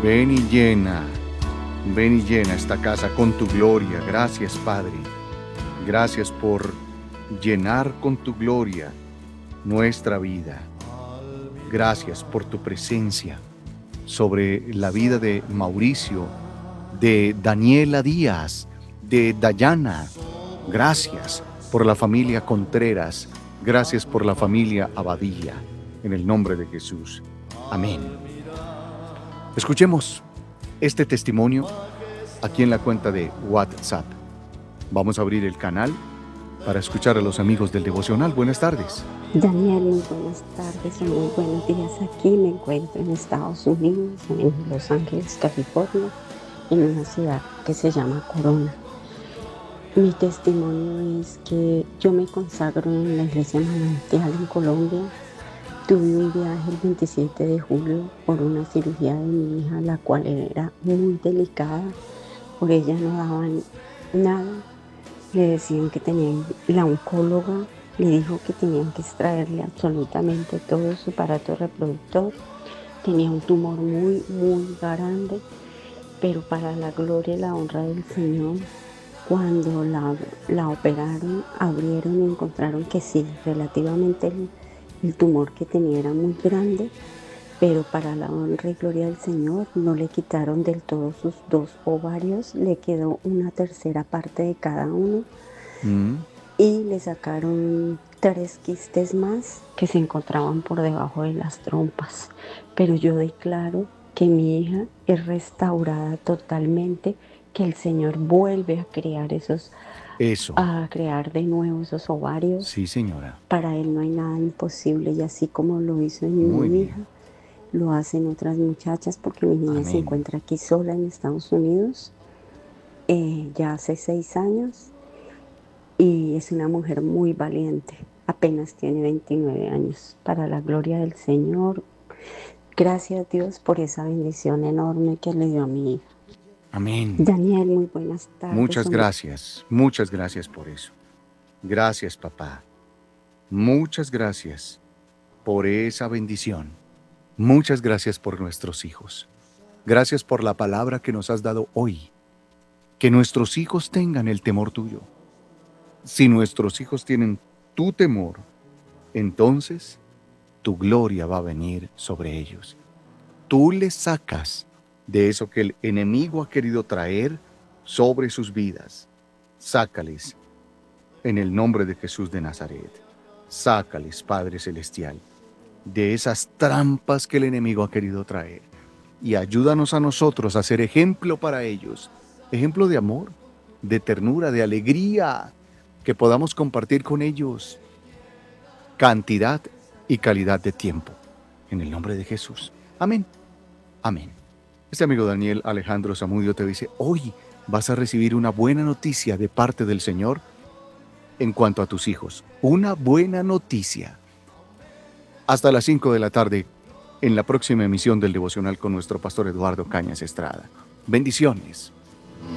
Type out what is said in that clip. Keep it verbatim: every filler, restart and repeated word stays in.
Ven y llena, ven y llena esta casa con tu gloria. Gracias, Padre. Gracias por llenar con tu gloria nuestra vida. Gracias por tu presencia sobre la vida de Mauricio, de Daniela Díaz, de Dayana. Gracias por la familia Contreras. Gracias por la familia Abadía. En el nombre de Jesús. Amén. Escuchemos este testimonio aquí en la cuenta de WhatsApp. Vamos a abrir el canal para escuchar a los amigos del devocional. Buenas tardes. Daniel, muy buenas tardes y muy buenos días. Aquí me encuentro en Estados Unidos, en Los Ángeles, California, en una ciudad que se llama Corona. Mi testimonio es que yo me consagro en la Iglesia Manantial en Colombia. Tuve un viaje el veintisiete de julio por una cirugía de mi hija, la cual era muy delicada. Por ella no daban nada. Le decían que tenían, la oncóloga le dijo que tenían que extraerle absolutamente todo su aparato reproductor. Tenía un tumor muy, muy grande, pero para la gloria y la honra del Señor, cuando la, la operaron, abrieron y encontraron que sí, relativamente el, el tumor que tenía era muy grande, pero para la honra y gloria del Señor no le quitaron del todo sus dos ovarios, le quedó una tercera parte de cada uno. Mm. Y le sacaron tres quistes más que se encontraban por debajo de las trompas. Pero yo declaro que mi hija es restaurada totalmente, que el Señor vuelve a crear esos, Eso. a crear de nuevo esos ovarios. Sí, señora. Para Él no hay nada imposible, y así como lo hizo en Muy mi bien. hija, lo hacen otras muchachas, porque mi niña Amén. se encuentra aquí sola en Estados Unidos, eh, ya hace seis años. Y es una mujer muy valiente, apenas tiene veintinueve años. Para la gloria del Señor, gracias a Dios por esa bendición enorme que le dio a mi hija. Amén. Daniel, muy buenas tardes. Muchas hombre. gracias, muchas gracias por eso. Gracias, papá. Muchas gracias por esa bendición. Muchas gracias por nuestros hijos. Gracias por la palabra que nos has dado hoy. Que nuestros hijos tengan el temor tuyo. Si nuestros hijos tienen tu temor, entonces tu gloria va a venir sobre ellos. Tú les sacas de eso que el enemigo ha querido traer sobre sus vidas. Sácales en el nombre de Jesús de Nazaret. Sácales, Padre Celestial, de esas trampas que el enemigo ha querido traer. Y ayúdanos a nosotros a ser ejemplo para ellos. Ejemplo de amor, de ternura, de alegría, que podamos compartir con ellos cantidad y calidad de tiempo. En el nombre de Jesús. Amén. Amén. Este amigo Daniel Alejandro Zamudio te dice, hoy vas a recibir una buena noticia de parte del Señor en cuanto a tus hijos. Una buena noticia. Hasta las cinco de la tarde en la próxima emisión del devocional con nuestro pastor Eduardo Cañas Estrada. Bendiciones.